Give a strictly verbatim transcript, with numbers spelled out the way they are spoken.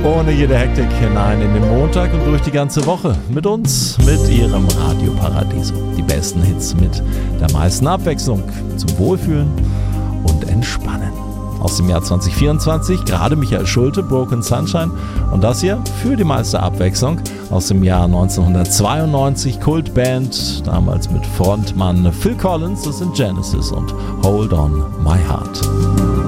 Ohne jede Hektik hinein in den Montag und durch die ganze Woche. Mit uns, mit Ihrem Radio Paradiso. Die besten Hits mit der meisten Abwechslung zum Wohlfühlen und Entspannen. Aus dem Jahr zwanzig vierundzwanzig, gerade Michael Schulte, Broken Sunshine. Und das hier für die meiste Abwechslung aus dem Jahr neunzehnhundertzweiundneunzig, Kultband, damals mit Frontmann Phil Collins, das sind Genesis und Hold On My Heart.